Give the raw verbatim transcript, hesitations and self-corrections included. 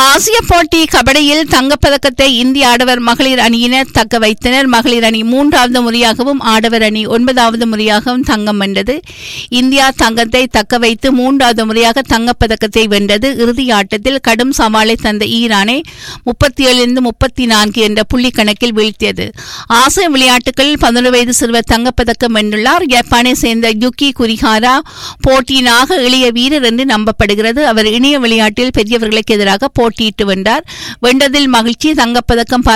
ஆசிய போட்டி கபடியில் தங்கப்பதக்கத்தை இந்திய ஆடவர் மகளிர் அணியினர் தக்க வைத்தனர். மகளிர் அணி மூன்றாவது முறையாகவும் ஆடவர் அணி ஒன்பதாவது முறையாகவும் தங்கம் வென்றது. இந்தியா தங்கத்தை தக்க வைத்து மூன்றாவது முறையாக தங்கப்பதக்கத்தை வென்றது. இறுதி ஆட்டத்தில் கடும் சவாலை தந்த ஈரானை முப்பத்தி ஏழிலிருந்து முப்பத்தி நான்கு என்ற புள்ளி கணக்கில் வீழ்த்தியது. ஆசிய விளையாட்டுகளில் பதினொரு வயது சிறுவர் தங்கப்பதக்கம் வென்றுள்ளார். ஜப்பானை சேர்ந்த யுகி குரிஹாரா போட்டியினாக இளைய வீரர் என்று நம்பப்படுகிறது. அவர் இணைய விளையாட்டில் பெரியவர்களுக்கு எதிராக போட்டியிட்டு வென்றார். வென்றதில் மகிழ்ச்சி. தங்கப்பதக்கம்